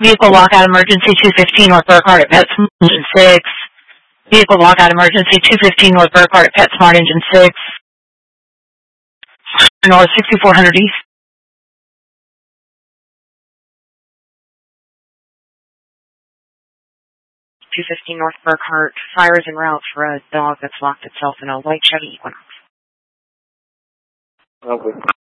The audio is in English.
Vehicle lockout emergency 215 North Burkhardt at PetSmart engine 6. Vehicle lockout emergency 215 North Burkhardt at PetSmart engine 6. North 6400 East. 215 North Burkhardt. Fire is en route for a dog that's locked itself in a white Chevy Equinox. Okay.